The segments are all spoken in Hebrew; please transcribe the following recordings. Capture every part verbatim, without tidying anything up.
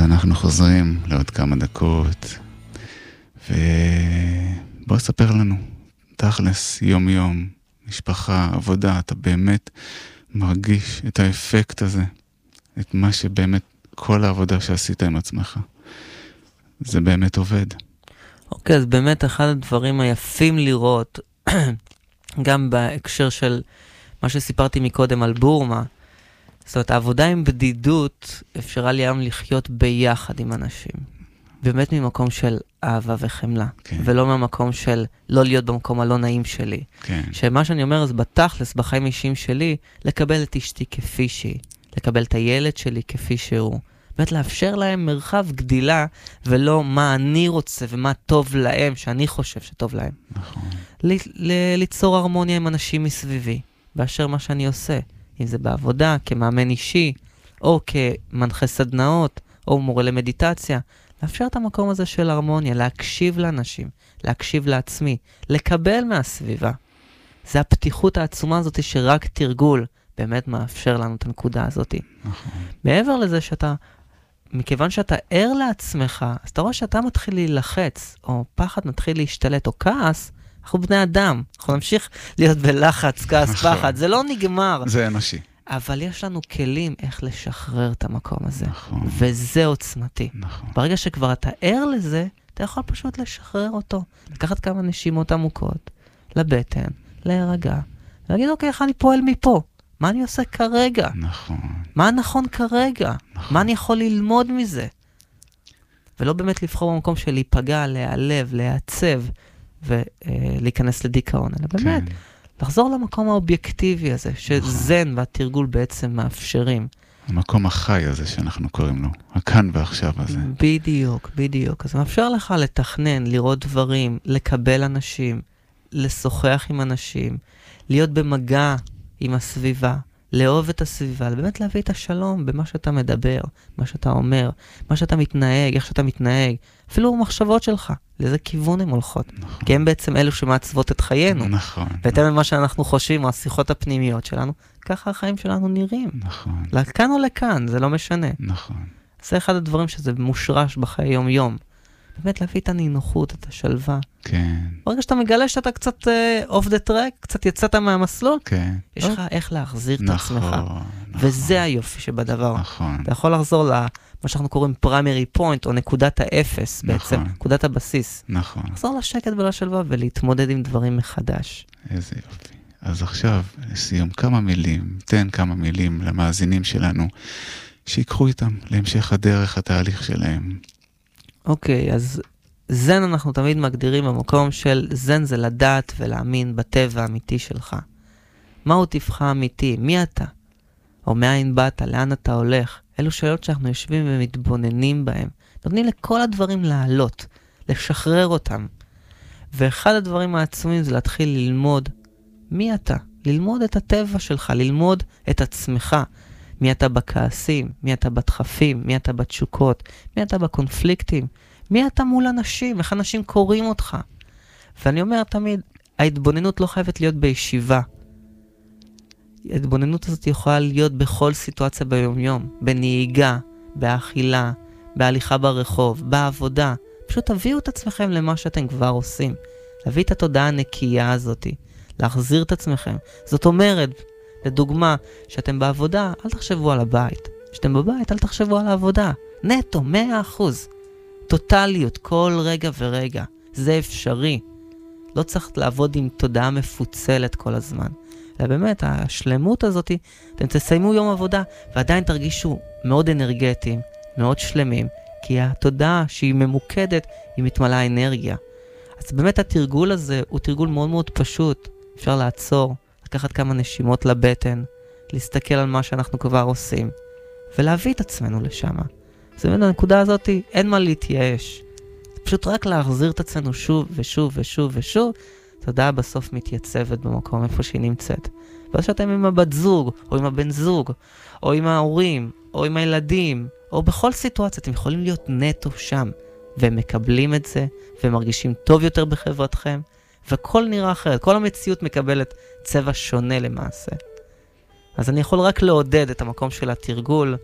אז אנחנו חוזרים לעוד כמה דקות, ובוא ספר לנו, תכלס, יום יום, משפחה, עבודה, אתה באמת מרגיש את האפקט הזה, את מה שבאמת כל העבודה שעשית עם עצמך, זה באמת עובד. אוקיי, אז באמת אחד הדברים היפים לראות, גם בהקשר של מה שסיפרתי מקודם על בורמה, זאת אומרת, העבודה עם בדידות אפשרה לי היום לחיות ביחד עם אנשים. באמת ממקום של אהבה וחמלה. כן. ולא מהמקום של לא להיות במקום הלא נעים שלי. כן. שמה שאני אומר, אז בתכלס, בחיים האישיים שלי, לקבל את אשתי כפי שהיא. לקבל את הילד שלי כפי שהוא. באמת לאפשר להם מרחב גדילה, ולא מה אני רוצה ומה טוב להם, שאני חושב שטוב להם. נכון. ל- ל- ליצור הרמוניה עם אנשים מסביבי, באשר מה שאני עושה. אם זה בעבודה, כמאמן אישי, או כמנחה סדנאות, או מורה למדיטציה. לאפשר את המקום הזה של הרמוניה, להקשיב לאנשים, להקשיב לעצמי, לקבל מהסביבה. זה הפתיחות העצומה הזאת שרק תרגול באמת מאפשר לנו את הנקודה הזאת. נכון. מעבר לזה שאתה, מכיוון שאתה ער לעצמך, אז אתה רואה שאתה מתחיל להילחץ, או פחד מתחיל להשתלט, או כעס, אנחנו בני אדם, אנחנו נמשיך להיות בלחץ, כעס, נכון. פחד, זה לא נגמר. זה אנושי. אבל יש לנו כלים איך לשחרר את המקום הזה. נכון. וזה עוצמתי. נכון. ברגע שכבר אתה ער לזה, אתה יכול פשוט לשחרר אותו. לקחת כמה נשימות עמוקות, לבטן, להירגע, ולהגיד, אוקיי, איך אני פועל מפה? מה אני עושה כרגע? נכון. מה נכון כרגע? נכון. מה אני יכול ללמוד מזה? ולא באמת לבחור במקום של להיפגע, להיעלב, להעצב, ולהיכנס לדיכאון. אלא באמת, כן. לחזור למקום האובייקטיבי הזה, שזן והתרגול בעצם מאפשרים. המקום החי הזה שאנחנו קוראים לו, הכאן ועכשיו הזה. בדיוק, בדיוק. אז מאפשר לך לתכנן, לראות דברים, לקבל אנשים, לשוחח עם אנשים, להיות במגע עם הסביבה, לאהוב את הסביבה, באמת להביא את השלום במה שאתה מדבר, מה שאתה אומר, מה שאתה מתנהג, איך שאתה מתנהג, אפילו המחשבות שלך, לאיזה כיוון הן הולכות. נכון. כי הן בעצם אלו שמעצבות את חיינו. נכון. בהתאם למה שאנחנו חושבים, או השיחות הפנימיות שלנו, ככה החיים שלנו נראים. נכון. לכאן או לכאן, זה לא משנה. נכון. זה אחד הדברים שזה מושרש בחיי יום-יום. באמת להביא את הנינוחות, את השלווה. כן. ברגע שאתה מגלה שאתה קצת אוף דה טרק, קצת יצאת מהמסלול, כן. יש לך איך להחזיר את עצמך. נכון. וזה היופי שבדבר. נכון. אתה יכול לחזור למה שאנחנו קוראים פריימרי פוינט, או נקודת האפס בעצם, נקודת הבסיס. נכון. לחזור לשקט ולשלווה ולהתמודד עם דברים מחדש. איזה יופי. אז עכשיו, לסיום, כמה מילים, תן כמה מילים למאזינים שלנו, שיקחו איתם להמשך הדרך, התהליך שלהם. אוקיי, אז זן אנחנו תמיד מגדירים במקום של זן זה לדעת ולהאמין בטבע האמיתי שלך. מהו טבעך האמיתי? מי אתה? או מאין באת? לאן אתה הולך? אלו שאלות שאנחנו יושבים ומתבוננים בהם. נותנים לכל הדברים לעלות, לשחרר אותם. ואחד הדברים העצומים זה להתחיל ללמוד מי אתה? ללמוד את הטבע שלך, ללמוד את עצמך. מי אתה בכעסים, מי אתה בדחפים, מי אתה בתשוקות, מי אתה בקונפליקטים, מי אתה מול אנשים, איך אנשים קוראים אותך. ואני אומר תמיד, ההתבוננות לא חייבת להיות בישיבה. ההתבוננות הזאת יכולה להיות בכל סיטואציה ביום-יום, בנהיגה, באכילה, בהליכה ברחוב, בעבודה. פשוט תביאו את עצמכם למה שאתם כבר עושים. להביא את התודעה הנקייה הזאת, להחזיר את עצמכם. זאת אומרת, לדוגמה, שאתם בעבודה, אל תחשבו על הבית. שאתם בבית, אל תחשבו על העבודה. נטו, מאה אחוז. טוטליות, כל רגע ורגע. זה אפשרי. לא צריך לעבוד עם תודעה מפוצלת כל הזמן. אלא באמת, השלמות הזאת, אתם תסיימו יום עבודה, ועדיין תרגישו מאוד אנרגטיים, מאוד שלמים, כי התודעה שהיא ממוקדת, היא מתמלאה אנרגיה. אז באמת התרגול הזה הוא תרגול מאוד מאוד פשוט. אפשר לעצור, לקחת כמה נשימות לבטן, להסתכל על מה שאנחנו כבר עושים, ולהביא את עצמנו לשם. אז באמת הנקודה הזאת, אין מה להתייאש. פשוט רק להחזיר את עצמנו שוב ושוב ושוב ושוב, תודעה בסוף מתייצבת במקום איפה שהיא נמצאת. ואז שאתם עם הבת זוג, או עם הבן זוג, או עם ההורים, או עם הילדים, או בכל סיטואציה, אתם יכולים להיות נטו שם, והם מקבלים את זה, ומרגישים טוב יותר בחברתכם, וכל נראה אחרת, כל המציאות מקבלת צבע שונה למעשה. אז אני יכול רק לעודד את המקום של התרגול,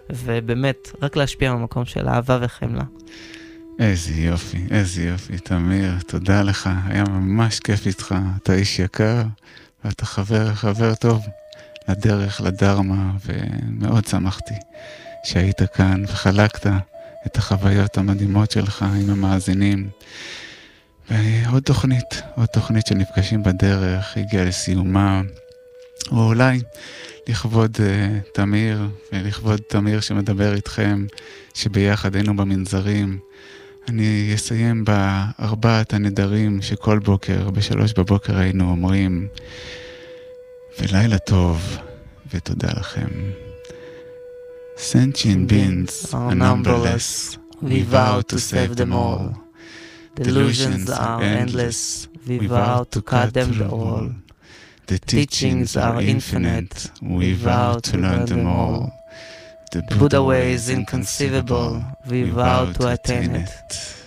ובאמת, רק להשפיע במקום של אהבה וחמלה. איזה יופי, איזה יופי, תמיר, תודה לך, היה ממש כיף איתך, אתה איש יקר, ואתה חבר, חבר טוב לדרך, לדרמה, ומאוד שמחתי שהיית כאן וחלקת את החוויות המדהימות שלך עם המאזינים. ועוד תוכנית, עוד תוכנית של נפגשים בדרך, הגיעה לסיומה, או אולי לכבוד uh, תמיר, ולכבוד תמיר שמדבר איתכם, שביחד היינו במנזרים. אני אסיים בארבעת הנדרים שכל בוקר, בשלוש בבוקר היינו אומרים, ולילה טוב, ותודה לכם. Sentient beings are numberless, we vow to save them all. Delusions are endless, we vow to cut them all. The teachings are infinite, we vow to learn them all. The Buddha way is inconceivable, we vow to attain it.